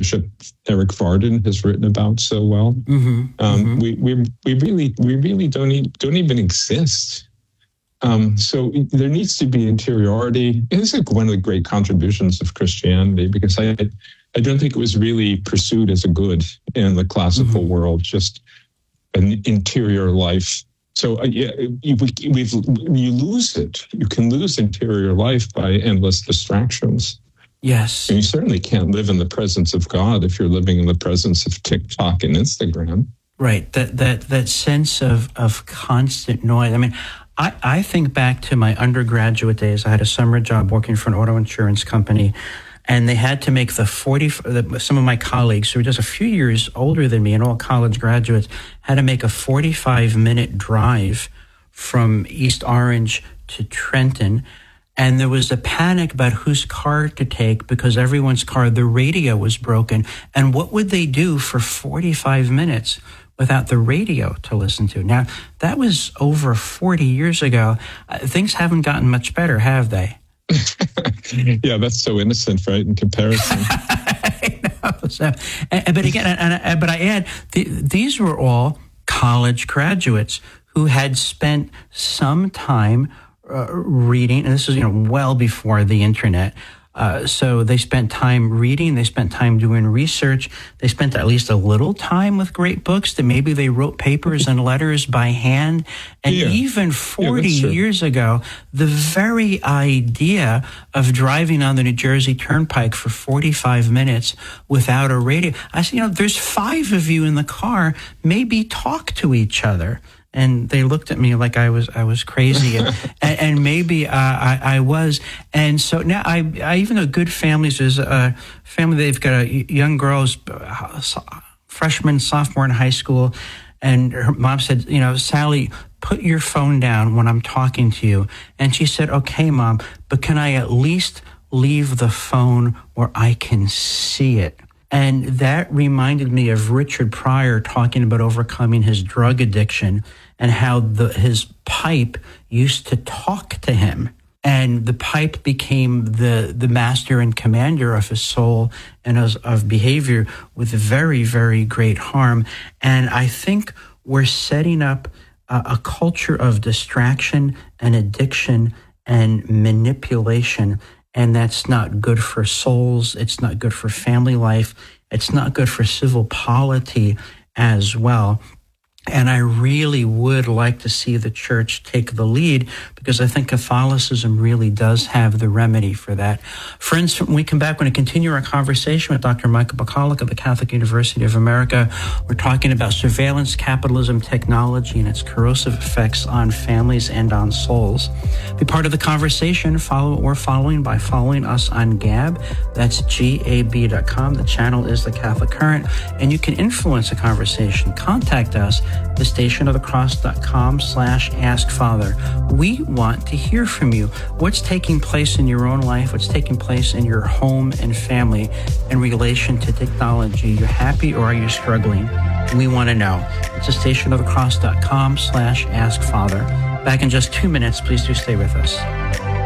Bishop Eric Varden has written about so well. We really don't even exist. So there needs to be interiority. It's like one of the great contributions of Christianity, because I don't think it was really pursued as a good in the classical world, just an interior life. So you lose it. You can lose interior life by endless distractions. Yes. And you certainly can't live in the presence of God if you're living in the presence of TikTok and Instagram. Right. That sense of constant noise. I mean, I think back to my undergraduate days. I had a summer job working for an auto insurance company, and they had to make some of my colleagues who were just a few years older than me and all college graduates had to make a 45-minute drive from East Orange to Trenton. And there was a panic about whose car to take because everyone's car, the radio was broken. And what would they do for 45 minutes without the radio to listen to? Now, that was over 40 years ago. Things haven't gotten much better, have they? Yeah, that's so innocent, right, in comparison. I know. So, but again, but I add, these were all college graduates who had spent some time reading, and this is well before the internet. So they spent time reading, they spent time doing research, they spent at least a little time with great books, that maybe they wrote papers and letters by hand. And even 40 years ago, the very idea of driving on the New Jersey Turnpike for 45 minutes without a radio, I said, there's 5 of you in the car, maybe talk to each other. And they looked at me like I was crazy, and maybe I was. And so now I even know good families. There's a family, they've got a young girl's freshman, sophomore in high school, and her mom said, Sally, put your phone down when I'm talking to you. And she said, okay, Mom, but can I at least leave the phone where I can see it? And that reminded me of Richard Pryor talking about overcoming his drug addiction and how his pipe used to talk to him. And the pipe became the master and commander of his soul and of behavior with very, very great harm. And I think we're setting up a culture of distraction and addiction and manipulation. And that's not good for souls. It's not good for family life. It's not good for civil polity as well. And I really would like to see the church take the lead, because I think Catholicism really does have the remedy for that. Friends, when we come back, we're going to continue our conversation with Dr. Michael Bacallek of the Catholic University of America. We're talking about surveillance capitalism technology and its corrosive effects on families and on souls. Be part of the conversation. Follow what we're following by following us on Gab. That's gab.com. The channel is The Catholic Current. And you can influence the conversation. Contact us, thestationofthecross.com/askfather. We want to hear from you. What's taking place in your own life? What's taking place in your home and family in relation to technology? You're happy or are you struggling? We want to know. It's thestationofthecross.com/askfather. Back in just 2 minutes. Please do stay with us.